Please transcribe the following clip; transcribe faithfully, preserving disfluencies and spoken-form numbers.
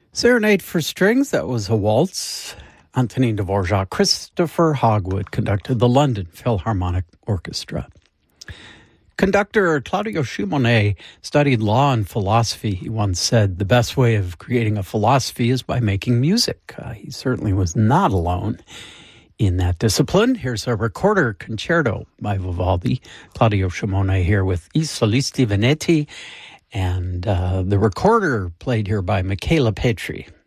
Serenade for Strings, that was a waltz. Antonin Dvorak. Christopher Hogwood conducted the London Philharmonic Orchestra. Conductor Claudio Simonet studied law and philosophy. He once said the best way of creating a philosophy is by making music. Uh, he certainly was not alone in that discipline. Here's a recorder concerto by Vivaldi. Claudio Simonet here with I Solisti Veneti, and uh, the recorder played here by Michela Petri.